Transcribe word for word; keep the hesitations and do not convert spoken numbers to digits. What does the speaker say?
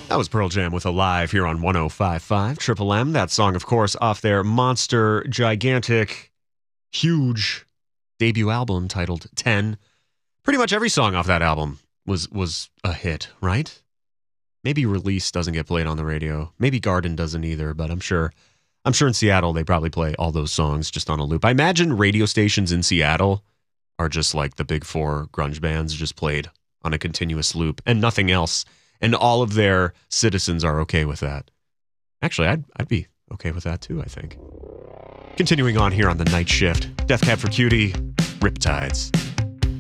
That was Pearl Jam with Alive here on one oh five point five Triple M. That song, of course, off their monster, gigantic, huge debut album titled ten. Pretty much every song off that album was was a hit, right? Maybe Release doesn't get played on the radio. Maybe Garden doesn't either, but I'm sure I'm sure in Seattle they probably play all those songs just on a loop. I imagine radio stations in Seattle are just like the big four grunge bands, just played on a continuous loop and nothing else. And all of their citizens are okay with that. Actually, I'd I'd be okay with that too, I think. Continuing on here on the night shift, Death Cab for Cutie, Riptides.